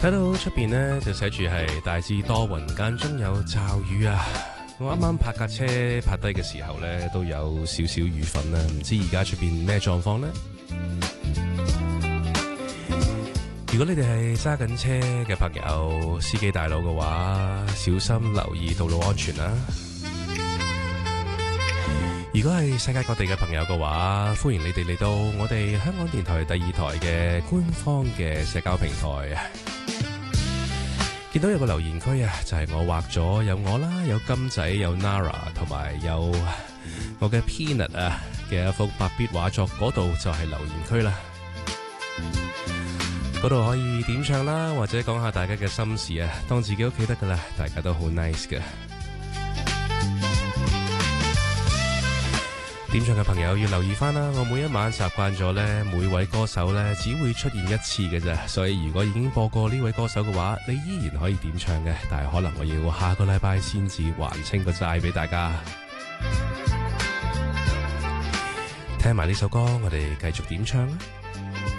睇到出邊呢，就寫住係大致多雲間中有驟雨啊！我啱啱泊架車泊低嘅時候呢，都有少少雨粉啦，唔知而家出邊咩狀況呢？如果你哋係揸緊車嘅朋友，司機大佬嘅話，小心留意道路安全啦。如果係世界各地嘅朋友嘅話，歡迎你哋嚟到我哋香港電台第2台嘅官方嘅社交平台。見到有個留言區啊，就係我畫咗有我啦，有金仔，有 Nara 同埋有我嘅 Peanut 啊嘅一幅白筆畫作，嗰度就係留言區啦。嗰度可以點唱啦，或者講下大家嘅心事啊，當自己屋企得噶啦，大家都好 nice 嘅。點唱嘅朋友要留意翻啦，我每一晚習慣咗呢，每位歌手呢只會出現一次嘅啫，所以如果已經播過呢位歌手嘅話，你依然可以點唱嘅，但係可能我要下個禮拜先至還清個債俾大家。聽埋呢首歌，我哋繼續點唱啦。